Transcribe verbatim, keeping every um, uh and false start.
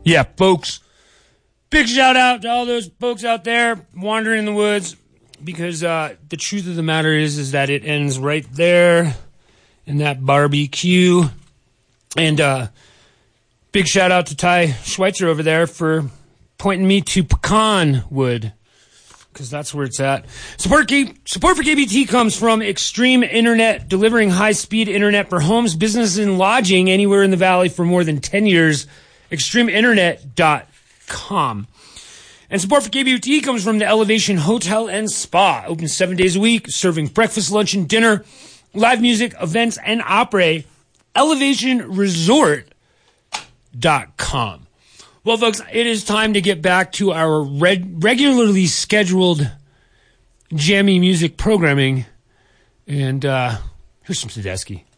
Yeah, folks. Big shout out to all those folks out there wandering in the woods, because uh, the truth of the matter is, is that it ends right there in that barbecue. And uh, big shout out to Ty Schweitzer over there for pointing me to pecan wood, because that's where it's at. Support, K- support for K B T comes from Extreme Internet, delivering high-speed internet for homes, businesses, and lodging anywhere in the valley for more than ten years. extreme internet dot com. And support for K B T comes from the Elevation Hotel and Spa, open seven days a week, serving breakfast, lunch, and dinner, live music, events, and opera. elevation resort dot com. Well, folks, it is time to get back to our red, regularly scheduled jammy music programming. And uh, here's some Sadesky.